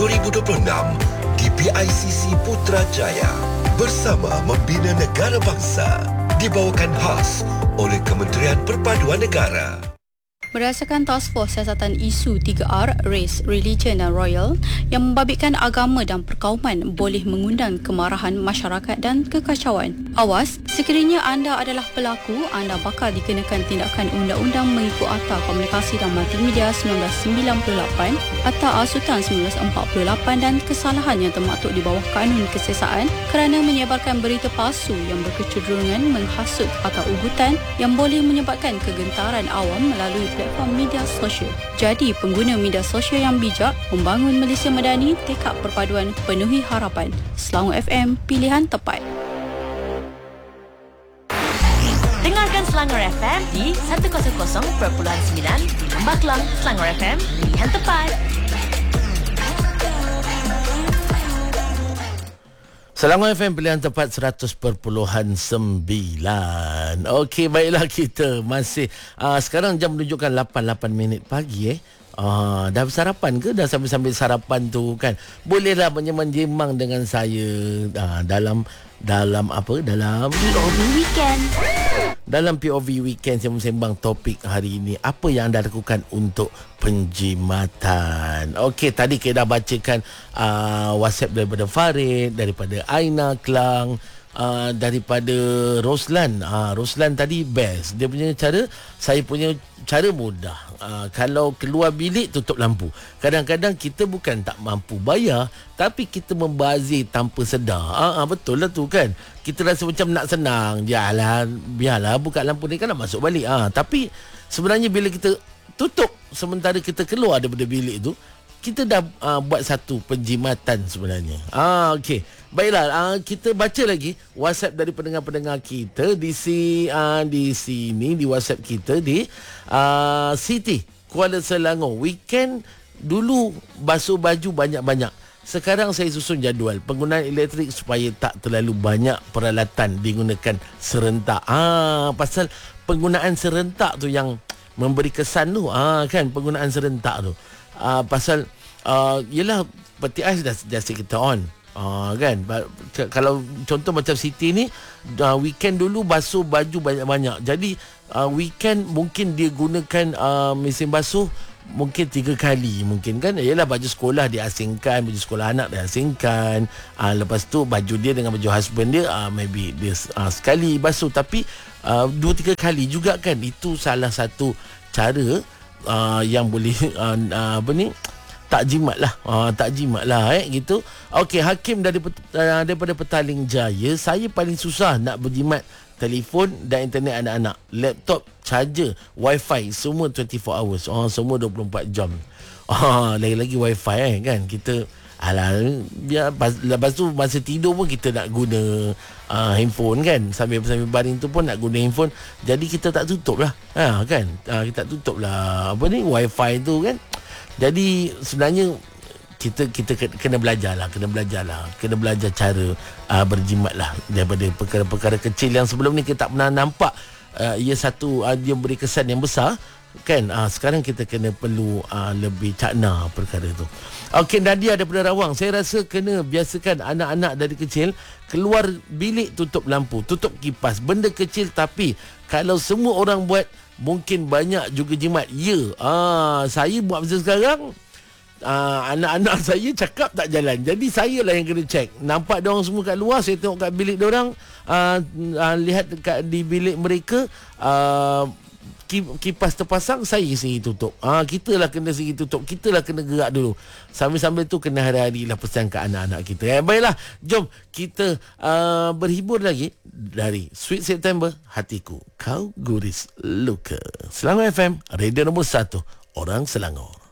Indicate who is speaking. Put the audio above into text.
Speaker 1: 2026 di PICC Putrajaya bersama Membina Negara Bangsa dibawakan khas oleh Kementerian Perpaduan Negara.
Speaker 2: Berdasarkan Task Force Siasatan Isu 3R, Race, Religion dan Royal yang membabitkan agama dan perkauman boleh mengundang kemarahan masyarakat dan kekacauan. Awas, sekiranya anda adalah pelaku, anda bakal dikenakan tindakan Undang-Undang mengikut Akta Komunikasi dan Multimedia 1998, Akta Asutan 1948 dan kesalahan yang termaktub di bawah Kanun Kesiasaan kerana menyebarkan berita palsu yang berkecenderungan menghasut atau ugutan yang boleh menyebabkan kegentaran awam melalui platform media sosial. Jadi, pengguna media sosial yang bijak membangun Malaysia Madani, tekad perpaduan penuhi harapan. Selangor FM, pilihan tepat.
Speaker 3: Dengarkan Selangor FM di 100.9 di Lembah Kelang. Selangor FM, pilihan tepat.
Speaker 4: Selangor FM pilihan tepat 100.9. Okey, baiklah, kita masih sekarang jam menunjukkan 8 minit pagi dah sarapan ke? Dah sambil-sambil sarapan tu kan. Bolehlah menjemang dengan saya dalam apa? Dalam
Speaker 3: POV Weekend.
Speaker 4: Dalam POV Weekend saya sembang topik hari ini, apa yang anda lakukan untuk penjimatan. Okey, tadi kita dah bacakan WhatsApp daripada Farid, daripada Aina Kelang, daripada Roslan. Roslan tadi best. Dia punya cara, saya punya cara mudah. Kalau keluar bilik, tutup lampu. Kadang-kadang kita bukan tak mampu bayar, tapi kita membazir tanpa sedar. Betul lah tu kan. Kita rasa macam nak senang. Biarlah buka lampu ni kan nak masuk balik. Tapi sebenarnya bila kita tutup sementara kita keluar daripada bilik tu, kita dah buat satu penjimatan sebenarnya. Okey. Baiklah, kita baca lagi WhatsApp dari pendengar-pendengar kita di sini di WhatsApp kita di Siti Kuala Selangor. Weekend dulu basuh baju banyak-banyak. Sekarang saya susun jadual penggunaan elektrik supaya tak terlalu banyak peralatan digunakan serentak. Pasal penggunaan serentak tu yang memberi kesan tu, kan, penggunaan serentak tu. Pasal yelah, peti ais dah kita on. Kan, kalau contoh macam Siti ni, weekend dulu basuh baju banyak-banyak. Jadi weekend mungkin dia gunakan mesin basuh mungkin 3 kali mungkin kan. Yalah, baju sekolah dia asingkan, baju sekolah anak dia asingkan, lepas tu baju dia dengan baju husband dia maybe dia sekali basuh, tapi 2-3 kali juga kan. Itu salah satu cara yang boleh tak jimat lah gitu. Okey, Hakim daripada Petaling Jaya. Saya paling susah nak berjimat telefon dan internet anak-anak, laptop, charger, wifi, semua 24 hours. Semua 24 jam. Lagi-lagi wifi kan. Kita lepas tu masa tidur pun kita nak guna handphone kan. Sambil baring tu pun nak guna handphone. Jadi kita tak tutup lah kan. Kita tak tutup lah wifi tu kan. Jadi sebenarnya kita kena belajar cara berjimat lah daripada perkara-perkara kecil yang sebelum ni kita tak pernah nampak. Dia beri kesan yang besar kan. Sekarang kita perlu lebih cakna perkara tu. Okey, Nadia daripada Rawang. Saya rasa kena biasakan anak-anak dari kecil keluar bilik tutup lampu, tutup kipas. Benda kecil tapi kalau semua orang buat, mungkin banyak juga jimat. Saya buat masa sekarang, anak-anak saya cakap tak jalan. Jadi saya lah yang kena check. Nampak diorang semua kat luar, saya tengok kat bilik diorang, lihat di bilik mereka kipas terpasang, saya sendiri tutup. Kita lah kena sendiri tutup. Kita lah kena gerak dulu. Sambil-sambil tu kena hari-hari lah pesan kat anak-anak kita. Baiklah, jom kita berhibur lagi dari Sweet September, Hatiku Kau Guris Luka. Selangor FM, radio nombor 1 orang Selangor.